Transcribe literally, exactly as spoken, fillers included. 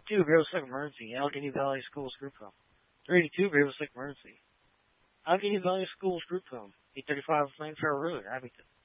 two, Grove Lake Emergency, Allegheny Valley Schools Group Home. three eighty-two, Grove Lake Emergency, Allegheny Valley Schools Group Home, eight thirty-five Mainfair Road, Abington.